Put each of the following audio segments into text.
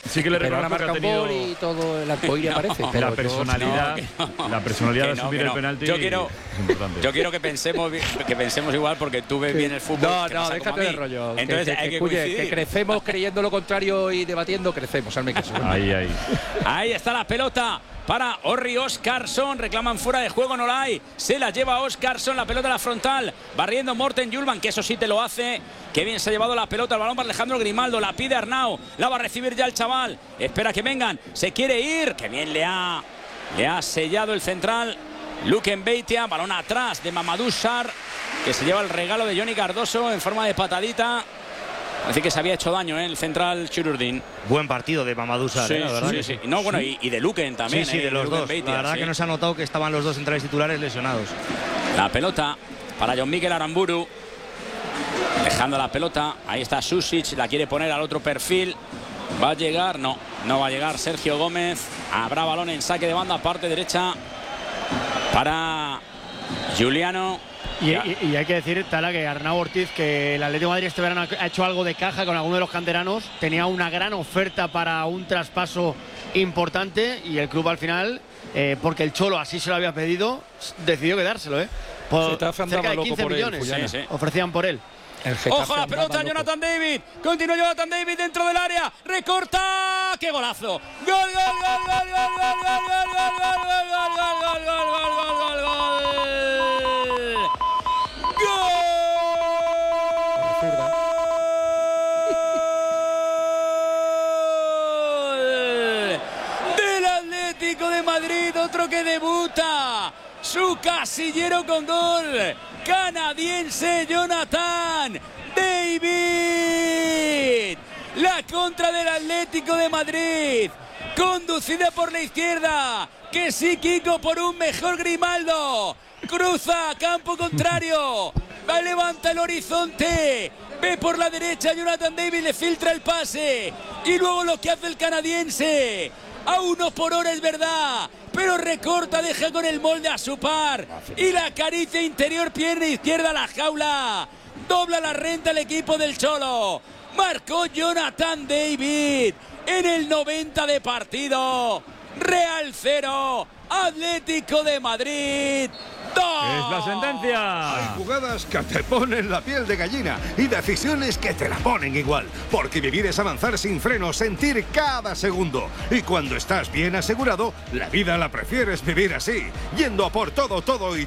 sí que le reconozco que ha tenido y todo el arcoíris aparece. La personalidad, la personalidad de asumir el penalti. Yo quiero que pensemos igual, porque tú ves bien el fútbol. No, déjate de rollo. Entonces hay que coincidir. Que crecemos creyendo lo contrario y debatiendo, crecemos. Ahí está la pelota para Orri Oscarsson. Reclaman fuera de juego, no la hay. Se la lleva Oscarsson, la pelota a la frontal, barriendo Morten Hjulmand, que eso sí te lo hace. Qué bien se ha llevado la pelota, el balón para Alejandro Grimaldo, la pide Arnau, la va a recibir ya el chaval. Espera que vengan, se quiere ir. Qué bien le ha sellado el central Luke Mbeitia. Balón atrás de Mamadou Sarr, que se lleva el regalo de Johnny Cardoso en forma de patadita. Así que se había hecho daño, el central Chururdin. Buen partido de Mamadou Sarr, la verdad. Sí. No, bueno, y de Luken también. Sí, de los dos. Mbeitia, la verdad que no se ha notado que estaban los dos centrales titulares lesionados. La pelota para Jon Mikel Aramburu. Dejando la pelota. Ahí está Susic, la quiere poner al otro perfil. ¿Va a llegar? No va a llegar Sergio Gómez. Habrá balón en saque de banda, parte derecha para Juliano. Y hay que decir, Tala, que Arnau Ortiz, que el Atlético de Madrid este verano ha hecho algo de caja con alguno de los canteranos, tenía una gran oferta para un traspaso importante y el club al final, porque el Cholo así se lo había pedido, decidió quedárselo, por cerca de 15 millones ofrecían por él. Ojo la pelota, Jonathan David. Continúa Jonathan David dentro del área. Recorta. ¡Qué golazo! ¡Gol! Del Atlético de Madrid, otro que debuta. Su casillero con gol. Canadiense Jonathan David. La contra del Atlético de Madrid, conducida por la izquierda. Que sí, Kiko, por un mejor Grimaldo. Cruza campo contrario. Va, levanta el horizonte. Ve por la derecha, Jonathan David le filtra el pase. Y luego lo que hace el canadiense. A 1 por hora, es verdad, pero recorta, deja con el molde a su par. Y la acaricia interior, pierna izquierda a la jaula. Dobla la renta el equipo del Cholo. Marcó Jonathan David en el 90 de partido. Real 0, Atlético de Madrid 2. Es la sentencia. Hay jugadas que te ponen la piel de gallina y decisiones que te la ponen igual. Porque vivir es avanzar sin freno, sentir cada segundo. Y cuando estás bien asegurado, la vida la prefieres vivir así. Yendo a por todo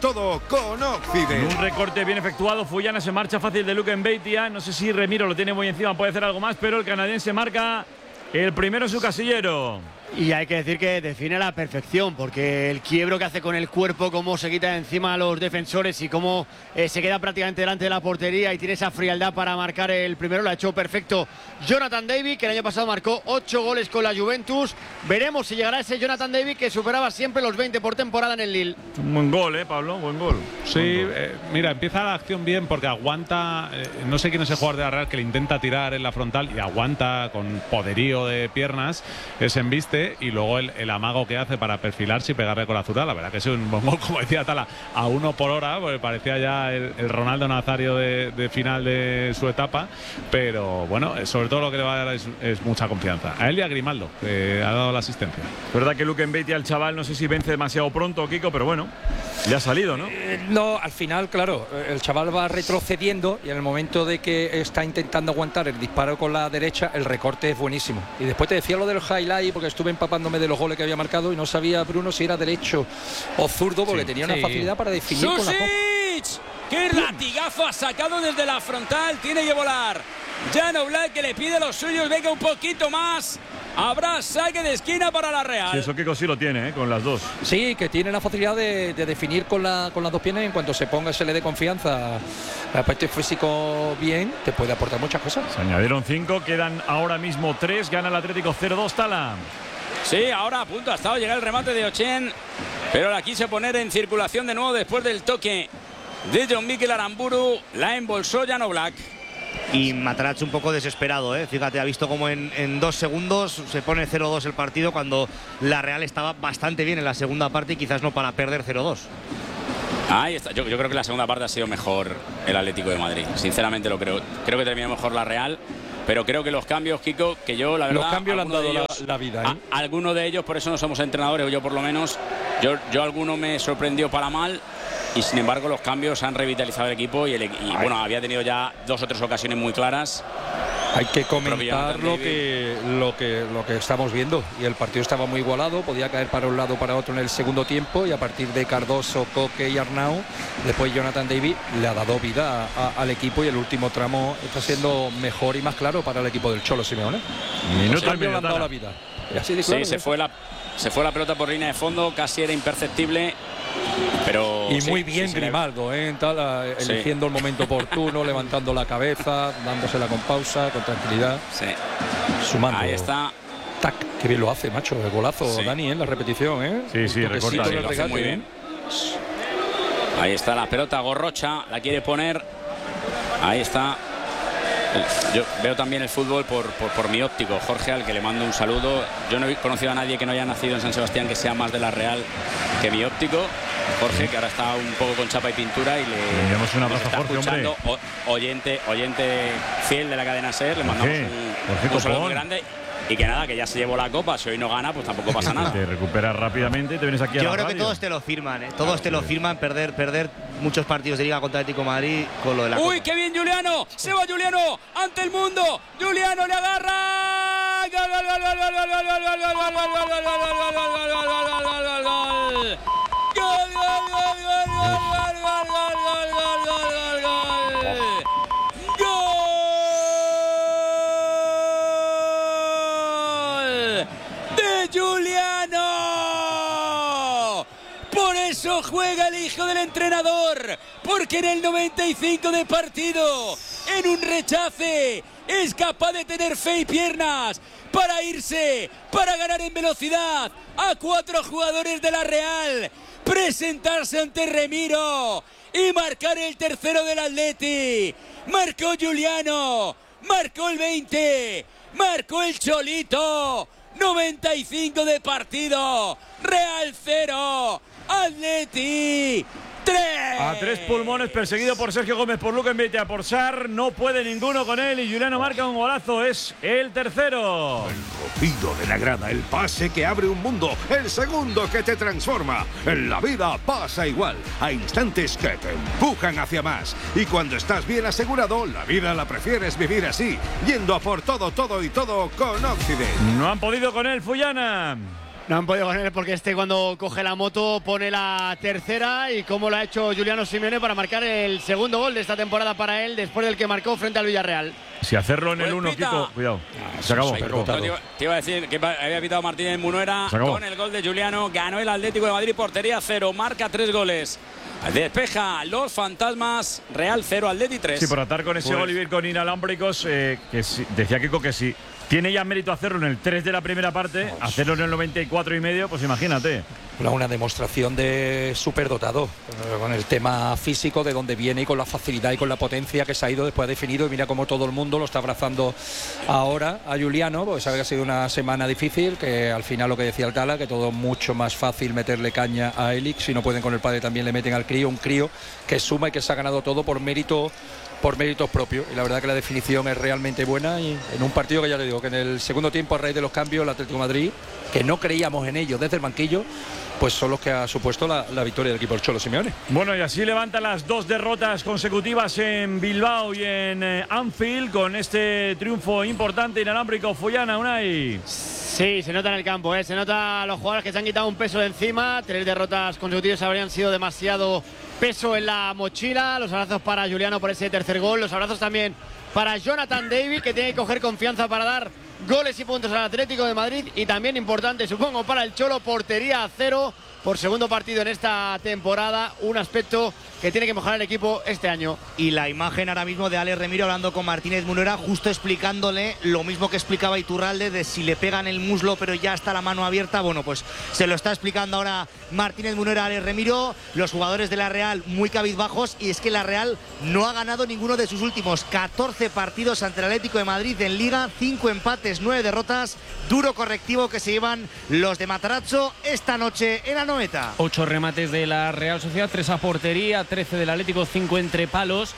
con Occident. Un recorte bien efectuado. Fullana se marcha fácil de Luke Mbeitia. No sé si Remiro lo tiene muy encima, puede hacer algo más, pero el canadiense marca el primero en su casillero. Y hay que decir que define a la perfección, porque el quiebro que hace con el cuerpo, cómo se quita de encima a los defensores y cómo se queda prácticamente delante de la portería y tiene esa frialdad para marcar el primero, lo ha hecho perfecto Jonathan David, que el año pasado marcó 8 goles con la Juventus. Veremos si llegará ese Jonathan David que superaba siempre los 20 por temporada en el Lille. Un buen gol, Pablo, buen gol. Sí, mira, empieza la acción bien porque aguanta, no sé quién es el jugador de la Real que le intenta tirar en la frontal y aguanta con poderío de piernas, se embiste y luego el amago que hace para perfilarse y pegarle con la zurda. La verdad que es un buen gol, como decía Tala, a 1 por hora, porque parecía ya el Ronaldo Nazario de final de su etapa, pero bueno, sobre todo lo que le va a dar es mucha confianza. A él y a Grimaldo, que ha dado la asistencia. Es verdad que Luke Mbeitia, el chaval, no sé si vence demasiado pronto, Kiko, pero bueno, le ha salido, ¿no? No, al final, claro, el chaval va retrocediendo y en el momento de que está intentando aguantar el disparo con la derecha, el recorte es buenísimo. Y después te decía lo del highlight, porque estuve empapándome de los goles que había marcado y no sabía, Bruno, si era derecho o zurdo, porque tenía una facilidad para definir con la ¡Qué latigazo ha sacado desde la frontal! Tiene que volar Jan Oblak, que le pide a los suyos, venga un poquito más. Habrá saque de esquina para la Real. Sí, eso Kiko sí lo tiene, con las dos. Sí, que tiene la facilidad de definir con las dos piernas, y en cuanto se ponga, se le dé confianza, aspecto físico bien, te puede aportar muchas cosas. Se añadieron 5, quedan ahora mismo 3, gana el Atlético 0-2, Tala. Sí, ahora a punto ha estado llegar el remate de Ochen, pero la quise poner en circulación de nuevo después del toque de Jon Mikel Aramburu. La embolsó Jan Oblak. Y Matarazzo un poco desesperado, fíjate, ha visto como en 2 segundos se pone 0-2 el partido, cuando la Real estaba bastante bien en la segunda parte y quizás no para perder 0-2. Ahí está. Yo creo que la segunda parte ha sido mejor el Atlético de Madrid, sinceramente lo creo. Creo que terminó mejor la Real. pero creo que los cambios, Kiko, que yo la verdad... Los cambios le han dado la vida, ¿eh? Algunos de ellos, por eso no somos entrenadores, o yo por lo menos, yo alguno me sorprendió para mal, y sin embargo los cambios han revitalizado el equipo y bueno, había tenido ya 2 o 3 ocasiones muy claras. Hay que comentar lo que estamos viendo, y el partido estaba muy igualado, podía caer para un lado o para otro en el segundo tiempo, y a partir de Cardoso, Coque y Arnau, después Jonathan David le ha dado vida al equipo, y el último tramo está siendo mejor y más claro para el equipo del Cholo Simeone. Minuto le han dado la vida. Y así de claro, sí, se fue la pelota por línea de fondo, casi era imperceptible. Pero y muy bien Grimaldo, eligiendo el momento oportuno, levantando la cabeza, dándosela con pausa, con tranquilidad, sumando. Ahí está. Tac, qué bien lo hace, macho, el golazo, Dani, en la repetición, Sí, recorta. Lo hace muy bien. Ahí está la pelota, Gorrocha la quiere poner. Ahí está. Yo veo también el fútbol por mi óptico, Jorge, al que le mando un saludo. Yo no he conocido a nadie que no haya nacido en San Sebastián que sea más de la Real que mi óptico, Jorge, que ahora está un poco con chapa y pintura, y le enviamos un abrazo está a Jorge, escuchando, oyente fiel de la cadena SER. Le mandamos un saludo muy grande. Y que nada, que ya se llevó la copa. Si hoy no gana, pues tampoco pasa nada. Te recuperas rápidamente y te vienes aquí a la radio. Yo creo que todos te lo firman, Todos te lo firman, perder muchos partidos de Liga contra Atlético de Madrid con lo de la Uy, copa. qué bien Juliano. Se va Juliano ante el mundo. Juliano le agarra. Gol, gol, gol, gol, gol, gol, gol, gol, gol, gol, gol, Juliano. Por eso juega el hijo del entrenador, porque en el 95 de partido, en un rechace, es capaz de tener fe y piernas para irse, para ganar en velocidad a 4 jugadores de la Real, presentarse ante Remiro y marcar el tercero del Atleti. Marcó Juliano, marcó el 20, marcó el Cholito. 95 de partido, Real 0, Atleti 3. A 3 pulmones, perseguido por Sergio Gómez, por Luca Mbeitia, por Sar. No puede ninguno con él, y Juliano marca un golazo. Es el tercero. El rugido de la grada, el pase que abre un mundo, el segundo que te transforma. En la vida pasa igual. Hay instantes que te empujan hacia más. Y cuando estás bien asegurado, la vida la prefieres vivir así, yendo a por todo y todo con Occident. No han podido con él, Fullana. No han podido con él porque cuando coge la moto pone la tercera, y como lo ha hecho Juliano Simeone para marcar el segundo gol de esta temporada para él, después del que marcó frente al Villarreal. Si hacerlo en el 1, Kiko, cuidado. Se acabó. Te iba a decir que había pitado Martínez Munuera con el gol de Juliano. Ganó el Atlético de Madrid, portería 0, marca 3 goles. Despeja los fantasmas, Real 0, Atleti 3. Sí, por atar con ese gol y ir con inalámbricos, que sí, decía Kiko que sí. Tiene ya mérito hacerlo en el 3 de la primera parte, hacerlo en el 94,5, pues imagínate. Una demostración de superdotado, con el tema físico, de dónde viene, y con la facilidad y con la potencia que se ha ido después ha definido. Y mira cómo todo el mundo lo está abrazando ahora a Juliano, porque sabe que ha sido una semana difícil, que al final, lo que decía el Tala, que todo mucho más fácil meterle caña a Elix. Si no pueden con el padre, también le meten al crío, un crío que suma y que se ha ganado todo por méritos propios, y la verdad que la definición es realmente buena, y en un partido que ya le digo que en el segundo tiempo, a raíz de los cambios, el Atlético de Madrid, que no creíamos en ellos desde el banquillo, pues son los que ha supuesto la victoria del equipo del Cholo Simeone. Bueno, y así levanta las 2 derrotas consecutivas en Bilbao y en Anfield, con este triunfo importante inalámbrico. Fullana, Unai. Sí, se nota en el campo, se nota a los jugadores que se han quitado un peso de encima. 3 derrotas consecutivas habrían sido demasiado peso en la mochila. Los abrazos para Juliano por ese tercer gol, los abrazos también para Jonathan David, que tiene que coger confianza para dar goles y puntos al Atlético de Madrid, y también importante, supongo, para el Cholo, portería 0 por segundo partido en esta temporada, un aspecto que tiene que mejorar el equipo este año. Y la imagen ahora mismo de Alex Remiro hablando con Martínez Munuera, justo explicándole lo mismo que explicaba Iturralde, de si le pegan el muslo pero ya está la mano abierta. Bueno, pues se lo está explicando ahora Martínez Munuera a Alex Remiro. Los jugadores de la Real muy cabizbajos, y es que la Real no ha ganado ninguno de sus últimos 14 partidos ante el Atlético de Madrid en Liga, 5 empates, 9 derrotas. Duro correctivo que se llevan los de Matarazzo esta noche en Anoeta. 8 remates de la Real Sociedad, 3 a portería, 13 del Atlético, 5 entre palos.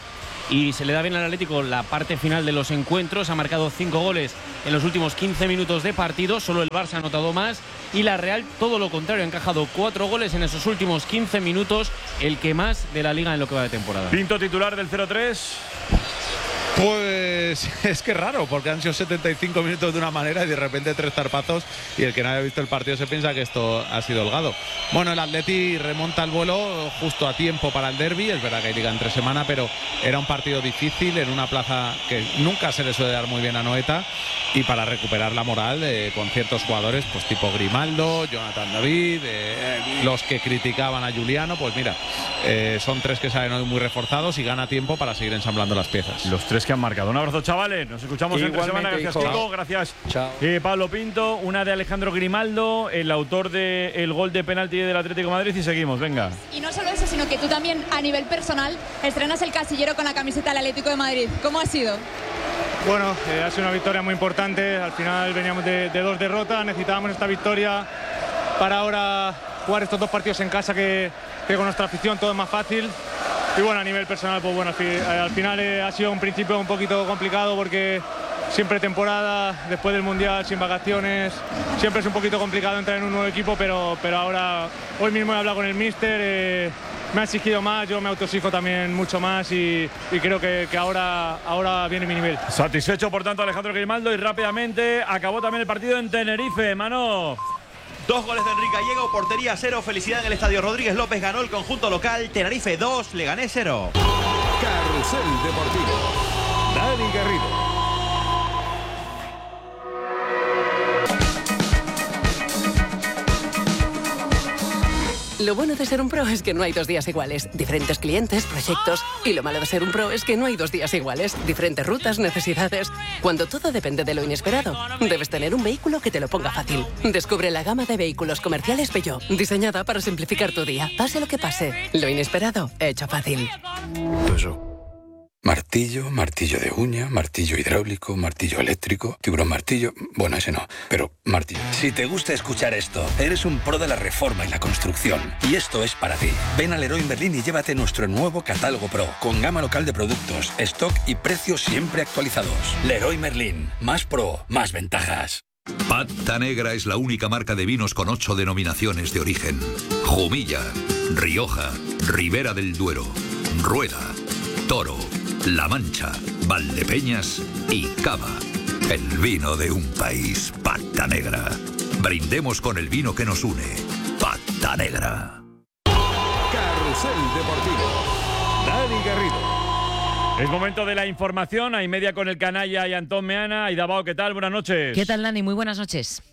y se le da bien al Atlético la parte final de los encuentros. Ha marcado 5 goles en los últimos 15 minutos de partido, solo el Barça ha anotado más y la Real todo lo contrario, ha encajado 4 goles en esos últimos 15 minutos, el que más de la Liga en lo que va de temporada. Pinto, titular del 0-3. Pues es que es raro, porque han sido 75 minutos de una manera y de repente 3 zarpazos, y el que no haya visto el partido se piensa que esto ha sido holgado. Bueno, el Atleti remonta el vuelo justo a tiempo para el derbi. Es verdad que hay liga entre semana, pero era un partido difícil en una plaza que nunca se le suele dar muy bien a Noeta, y para recuperar la moral con ciertos jugadores pues tipo Grimaldo, Jonathan David, los que criticaban a Juliano, pues mira, son 3 que salen hoy muy reforzados y gana tiempo para seguir ensamblando las piezas. Los 3 que han marcado. Un abrazo, chavales. Nos escuchamos entre semana. Gracias, Kiko. Gracias, Pablo Pinto. Una de Alejandro Grimaldo, el autor del gol de penalti del Atlético de Madrid, y seguimos. Venga. Y no solo eso, sino que tú también, a nivel personal, estrenas el casillero con la camiseta del Atlético de Madrid. ¿Cómo ha sido? Bueno, ha sido una victoria muy importante. Al final veníamos de 2 derrotas. Necesitábamos esta victoria para ahora jugar estos 2 partidos en casa que con nuestra afición todo es más fácil. Y bueno, a nivel personal, pues bueno, al final ha sido un principio un poquito complicado porque siempre temporada, después del Mundial, sin vacaciones, siempre es un poquito complicado entrar en un nuevo equipo, pero ahora, hoy mismo he hablado con el míster, me ha exigido más, yo me autoexijo también mucho más y creo que ahora viene mi nivel. Satisfecho, por tanto, Alejandro Grimaldo, y rápidamente acabó también el partido en Tenerife, Mano. 2 goles de Enrique Gallego, portería 0, felicidad en el estadio Rodríguez López, ganó el conjunto local, Tenerife 2, Leganés 0. Carrusel Deportivo, Dani Garrido. Lo bueno de ser un pro es que no hay 2 días iguales. Diferentes clientes, proyectos. Y lo malo de ser un pro es que no hay 2 días iguales. Diferentes rutas, necesidades. Cuando todo depende de lo inesperado, debes tener un vehículo que te lo ponga fácil. Descubre la gama de vehículos comerciales Peugeot, diseñada para simplificar tu día. Pase lo que pase, lo inesperado, hecho fácil. Peugeot. Martillo, martillo de uña, martillo hidráulico, martillo eléctrico, tiburón martillo... Bueno, ese no, pero martillo. Si te gusta escuchar esto, eres un pro de la reforma y la construcción. Y esto es para ti. Ven a Leroy Merlin y llévate nuestro nuevo catálogo Pro, con gama local de productos, stock y precios siempre actualizados. Leroy Merlin. Más pro, más ventajas. Pata Negra es la única marca de vinos con 8 denominaciones de origen. Jumilla, Rioja, Ribera del Duero, Rueda, Toro, La Mancha, Valdepeñas y Cava. El vino de un país, Pata Negra. Brindemos con el vino que nos une. Pata Negra. Carrusel Deportivo, Dani Garrido. Es momento de la información. A y media con el canalla y Antón Meana. Y Davao, ¿qué tal? Buenas noches. ¿Qué tal, Dani? Muy buenas noches.